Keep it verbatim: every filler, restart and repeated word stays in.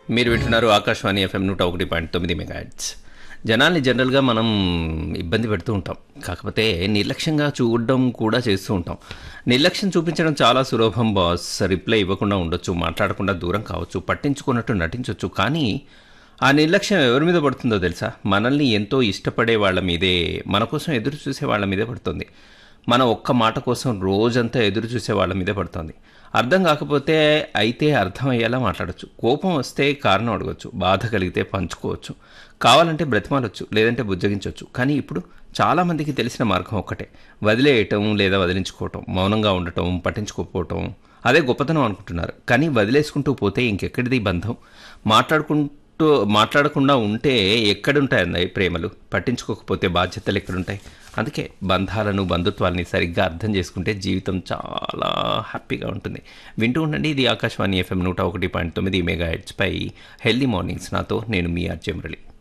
మీరు వింటున్నారు ఆకాశవాణి ఎఫ్ఎం నూట ఒకటి పాయింట్ తొమ్మిది మెగాహెర్ట్జ్. జనాల్ని జనరల్గా మనం ఇబ్బంది పెడుతూ ఉంటాం, కాకపోతే నిర్లక్ష్యంగా చూడడం కూడా చేస్తూ ఉంటాం. నిర్లక్ష్యం చూపించడం చాలా సులభం బాస్. రిప్లై ఇవ్వకుండా ఉండొచ్చు, మాట్లాడకుండా దూరం కావచ్చు, పట్టించుకున్నట్టు నటించవచ్చు. కానీ ఆ నిర్లక్ష్యం ఎవరి మీద పడుతుందో తెలుసా? మనల్ని ఎంతో ఇష్టపడే వాళ్ళ మీదే, మన కోసం ఎదురు చూసే వాళ్ళ మీదే పడుతుంది. మన ఒక్క మాట కోసం రోజంతా ఎదురు చూసే వాళ్ళ మీదే పడుతుంది. అర్థం కాకపోతే అయితే అర్థమయ్యేలా మాట్లాడచ్చు, కోపం వస్తే కారణం అడగచ్చు, బాధ కలిగితే పంచుకోవచ్చు, కావాలంటే బ్రతిమాలొచ్చు, లేదంటే బుజ్జగించవచ్చు. కానీ ఇప్పుడు చాలామందికి తెలిసిన మార్గం ఒక్కటే: వదిలేయటం లేదా వదిలించుకోవటం, మౌనంగా ఉండటం, పట్టించుకోకపోవటం. అదే గొప్పతనం అనుకుంటున్నారు. కానీ వదిలేసుకుంటూ పోతే ఇంకెక్కడిది బంధం? మాట్లాడుకుంటూ మాట్లాడకుండా ఉంటే ఎక్కడుంటాయి ప్రేమలు? పట్టించుకోకపోతే బాధ్యతలు ఎక్కడుంటాయి? అందుకే బంధాలను, బంధుత్వాలని సరిగ్గా అర్థం చేసుకుంటే జీవితం చాలా హ్యాపీగా ఉంటుంది. వింటూ ఉండండి, ఇది ఆకాశవాణి ఎఫ్ఎం నూట ఒకటి పాయింట్ తొమ్మిది మెగా హెడ్స్ పై హెల్దీ మార్నింగ్స్. నాతో నేను మీ ఆర్జే మురళి.